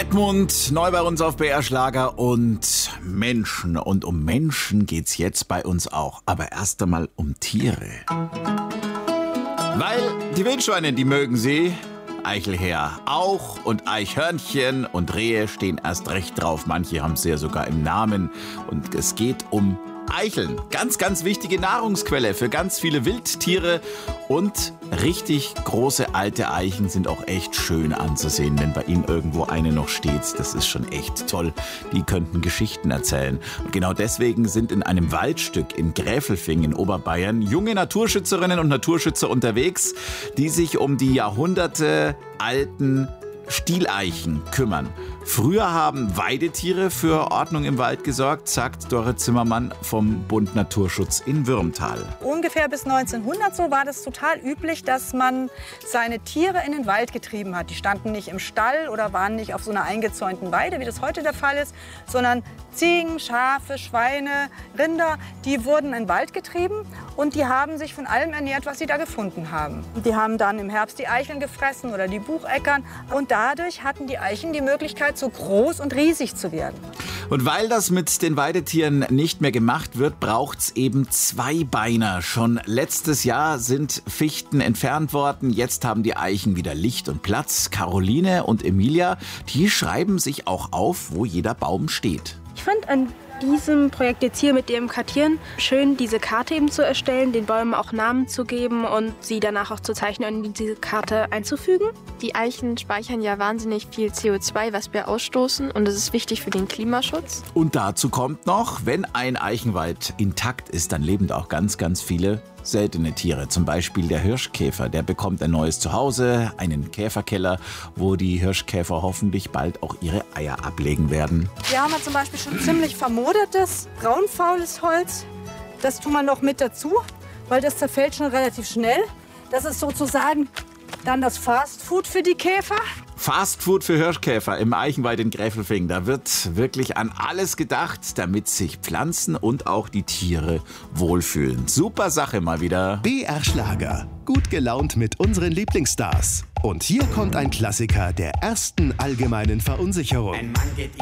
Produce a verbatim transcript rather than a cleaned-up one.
Edmund, neu bei uns auf B R Schlager und Menschen. Und um Menschen geht's jetzt bei uns auch. Aber erst einmal um Tiere. Weil die Wildschweine, die mögen sie. Eichelhäher auch und Eichhörnchen und Rehe stehen erst recht drauf. Manche haben es ja sogar im Namen. Und es geht um Eicheln. Ganz, ganz wichtige Nahrungsquelle für ganz viele Wildtiere. Und richtig große alte Eichen sind auch echt schön anzusehen, wenn bei ihnen irgendwo eine noch steht. Das ist schon echt toll. Die könnten Geschichten erzählen. Und genau deswegen sind in einem Waldstück in Gräfelfing in Oberbayern junge Naturschützerinnen und Naturschützer unterwegs, die sich um die Jahrhunderte alten Stieleichen kümmern. Früher haben Weidetiere für Ordnung im Wald gesorgt, sagt Dore Zimmermann vom Bund Naturschutz in Würmtal. Ungefähr bis neunzehnhundert so war das total üblich, dass man seine Tiere in den Wald getrieben hat. Die standen nicht im Stall oder waren nicht auf so einer eingezäunten Weide, wie das heute der Fall ist, sondern Ziegen, Schafe, Schweine, Rinder, die wurden in den Wald getrieben und die haben sich von allem ernährt, was sie da gefunden haben. Die haben dann im Herbst die Eicheln gefressen oder die Bucheckern und dadurch hatten die Eichen die Möglichkeit, so groß und riesig zu werden. Und weil das mit den Weidetieren nicht mehr gemacht wird, braucht's eben Zweibeiner. Schon letztes Jahr sind Fichten entfernt worden. Jetzt haben die Eichen wieder Licht und Platz. Caroline und Emilia, die schreiben sich auch auf, wo jeder Baum steht. Ich fand an diesem Projekt jetzt hier mit dem Kartieren schön, diese Karte eben zu erstellen, den Bäumen auch Namen zu geben und sie danach auch zu zeichnen und in diese Karte einzufügen. Die Eichen speichern ja wahnsinnig viel C O zwei, was wir ausstoßen, und das ist wichtig für den Klimaschutz. Und dazu kommt noch, wenn ein Eichenwald intakt ist, dann leben da auch ganz, ganz viele seltene Tiere. Zum Beispiel der Hirschkäfer, der bekommt ein neues Zuhause, einen Käferkeller, wo die Hirschkäfer hoffentlich bald auch ihre Eier ablegen werden. Hier haben wir zum Beispiel schon ziemlich vermodertes, braunfaules Holz. Das tun wir noch mit dazu, weil das zerfällt schon relativ schnell. Das ist sozusagen dann das Fastfood für die Käfer. Fastfood für Hirschkäfer im Eichenwald in Gräfelfing. Da wird wirklich an alles gedacht, damit sich Pflanzen und auch die Tiere wohlfühlen. Super Sache mal wieder. B R Schlager. Gut gelaunt mit unseren Lieblingsstars. Und hier kommt ein Klassiker der ersten allgemeinen Verunsicherung. Ein Mann geht